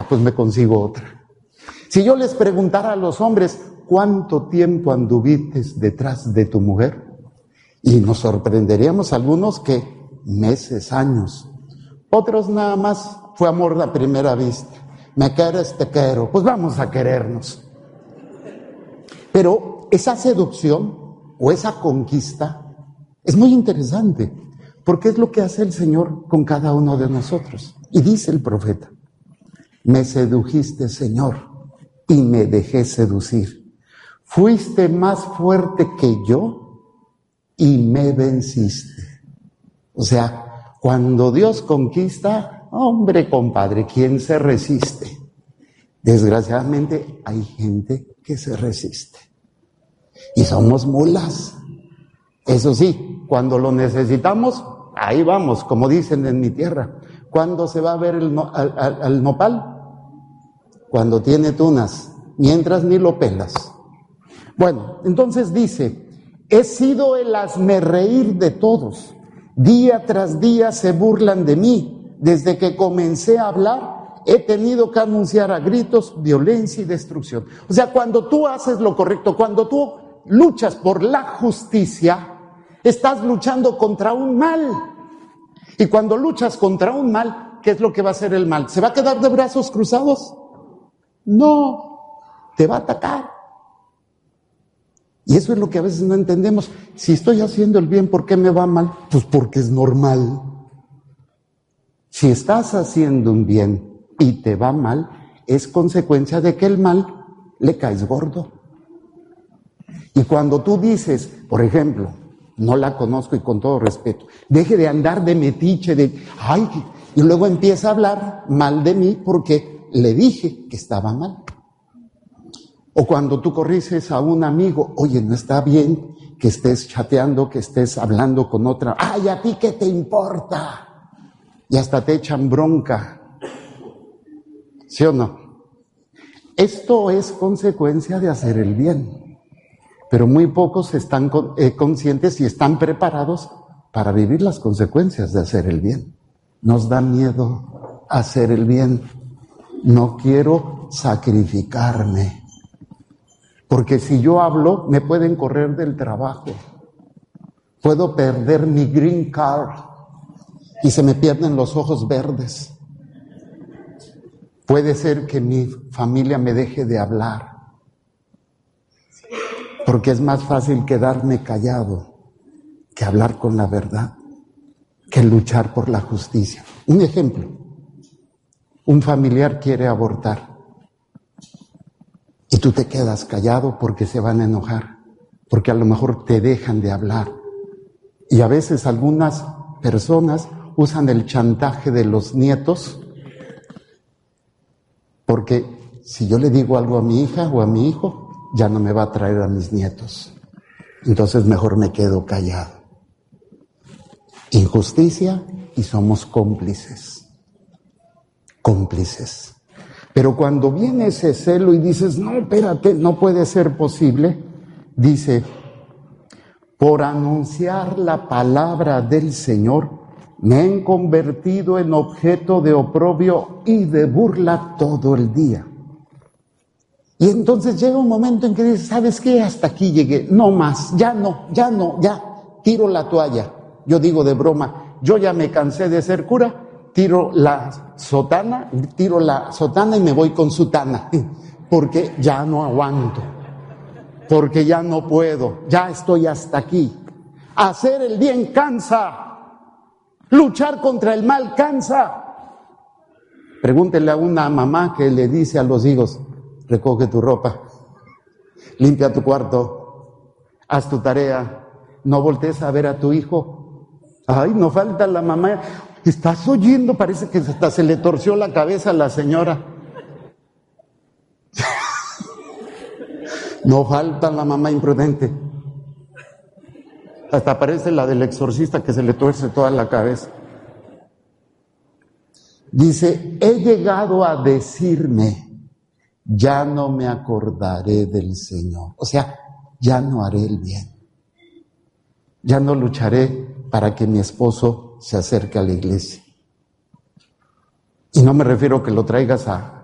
pues me consigo otra. Si yo les preguntara a los hombres, ¿cuánto tiempo anduviste detrás de tu mujer? Y nos sorprenderíamos algunos que meses, años. Otros nada más fue amor a primera vista. Me quieres, te quiero, pues vamos a querernos. Pero esa seducción o esa conquista es muy interesante, porque es lo que hace el Señor con cada uno de nosotros. Y dice el profeta, me sedujiste, Señor, y me dejé seducir. Fuiste más fuerte que yo y me venciste. O sea, cuando Dios conquista, hombre, compadre, ¿quién se resiste? Desgraciadamente hay gente que se resiste. Y somos mulas. Eso sí, cuando lo necesitamos, ahí vamos, como dicen en mi tierra. ¿Cuándo se va a ver al nopal? Cuando tiene tunas, mientras ni lo pelas. Bueno, entonces dice, he sido el hazmerreír de todos. Día tras día se burlan de mí. Desde que comencé a hablar, he tenido que anunciar a gritos violencia y destrucción. O sea, cuando tú haces lo correcto, cuando tú luchas por la justicia, estás luchando contra un mal. Y cuando luchas contra un mal, ¿qué es lo que va a hacer el mal? ¿Se va a quedar de brazos cruzados? No, te va a atacar. Y eso es lo que a veces no entendemos. Si estoy haciendo el bien, ¿por qué me va mal? Pues porque es normal. Si estás haciendo un bien y te va mal, es consecuencia de que el mal le caes gordo. Y cuando tú dices, por ejemplo, no la conozco y con todo respeto, deje de andar de metiche, y luego empieza a hablar mal de mí porque le dije que estaba mal. O cuando tú corriges a un amigo, oye, no está bien que estés chateando, que estés hablando con otra. ¡Ay, a ti qué te importa! Y hasta te echan bronca. ¿Sí o no? Esto es consecuencia de hacer el bien. Pero muy pocos están conscientes y están preparados para vivir las consecuencias de hacer el bien. Nos da miedo hacer el bien. No quiero sacrificarme. Porque si yo hablo, me pueden correr del trabajo. Puedo perder mi green card y se me pierden los ojos verdes. Puede ser que mi familia me deje de hablar. Porque es más fácil quedarme callado que hablar con la verdad, que luchar por la justicia. Un ejemplo, un familiar quiere abortar y tú te quedas callado porque se van a enojar, porque a lo mejor te dejan de hablar. Y a veces algunas personas usan el chantaje de los nietos, porque si yo le digo algo a mi hija o a mi hijo, ya no me va a traer a mis nietos. Entonces mejor me quedo callado. Injusticia y somos cómplices. Cómplices. Pero cuando viene ese celo y dices, no, espérate, no puede ser posible, dice, por anunciar la palabra del Señor, me he convertido en objeto de oprobio y de burla todo el día. Y entonces llega un momento en que dices, ¿sabes qué? Hasta aquí llegué, no más, ya tiro la toalla. Yo digo de broma, yo ya me cansé de ser cura, tiro la sotana y me voy con sutana, porque ya no aguanto, porque ya no puedo, ya estoy hasta aquí. Hacer el bien cansa, luchar contra el mal cansa. Pregúntele a una mamá que le dice a los hijos, recoge tu ropa, limpia tu cuarto, haz tu tarea, no voltees a ver a tu hijo. Ay, no falta la mamá, ¿estás oyendo? Parece que hasta se le torció la cabeza a la señora. No falta la mamá imprudente. Hasta parece la del exorcista que se le tuerce toda la cabeza. Dice, he llegado a decirme, ya no me acordaré del Señor. O sea, ya no haré el bien. Ya no lucharé para que mi esposo se acerque a la iglesia. Y no me refiero a que lo traigas a